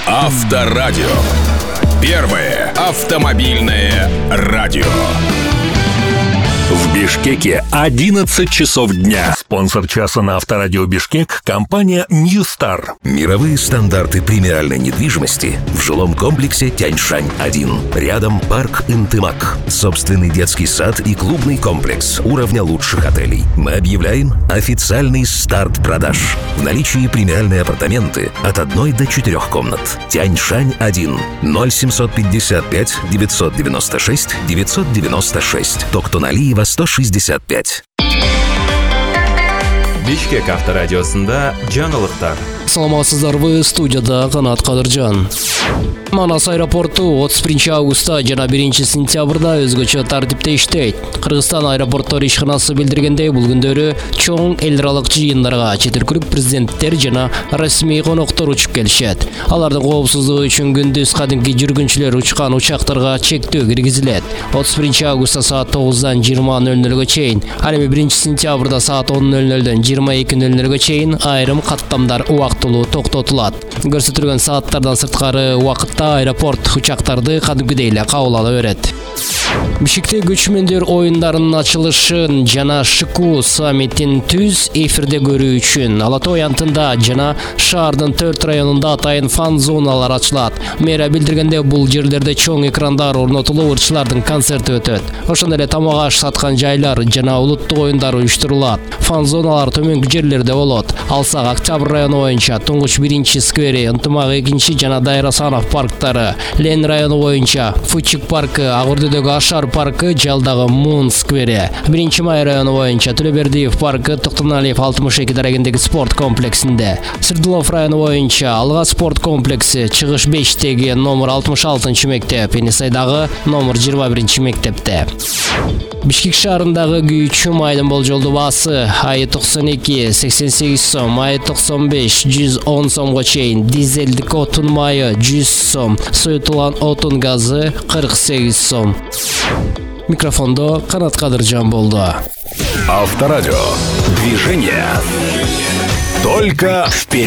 Авторадио. Первое автомобильное радио. В Бишкеке 11 часов дня. Спонсор часа на Авторадио Бишкек – компания New Star. Мировые стандарты премиальной недвижимости в жилом комплексе Тяньшань-1. Рядом парк Интымак. Собственный детский сад и клубный комплекс уровня лучших отелей. Мы объявляем официальный старт продаж. В наличии премиальные апартаменты от 1 до 4 комнат. Тяньшань-1. 0755 996 996. Токтоналиева 165. Бишкек авторадиосында жаңылыктар. Саламатсыздарбы, студияда Канат Кадыржан. Манас аэропорту 31 августта жана 1 сентябрда өзгөчө тартипте иштейт. Кыргызстан аэропорттор ишканасы билдиргендей, бул күндөрү чоң эл аралык жыйындарга чет өлкөлүк президенттер жана расмий коноктор учуп келишет. Алардын коопсуздугу үчүн күндүз кадимки жүргүнчүлөр учкан учактарга чектөө киргизилет. 31 августта саат 9-дан 20:00-га чейин, ал эми 1 сентябрда саат 10:00-дөн 22:00-га чейин айрым каттамдар убактылуу токтотулат. Көрсөтүлгөн сааттардан сырткары убакытта аэропорт учактарды кадимкидей эле кабыл ала берет. Бишкекте көчмөндөр оюндарынын ачылышын жана ШКУ саммитин түз эфирде көрүү үчүн Ала Тоо аянтында жана шаардын 4 районунда атайын фан зоналар ачылат. Мэрия билдиргенде, бул жерлерде чоң экрандар орнотулуп, ырчылардын концерти өтөт. Ошондой эле тамак аш саткан жайлар жана улуттук оюндар уюштурулат. Фан зоналар төмөнкү жерлерде болот. Алсак Октябрь району боюнча Туңгуч 1 сквери, Ынтымак 2 жана Дайыр Асанов парктары, Лен району боюнча Фучик паркы, Агурдүдөгү Ашар паркы, Жалдагы Мун сквери, 1 Май району боюнча Төлөбердиев паркы, Токтоналиев 62 дарегиндеги спорт комплексинде, Сырдылов району боюнча Алга спорт комплекси, Чыгыш 5-теги номер 66 мектеп, Енисайдагы номер 21 мектепте. Бишкек шаарындагы күйүүчү майдын болжолдуу баасы айы 92 88 сом, айы 95 110 сомго чейин, дизелдик отун майы 100 сом, соютулган отун газы 48 сом. Микрофондо Канат Кадыржан болду. Авторадио. Движение. Только вперед.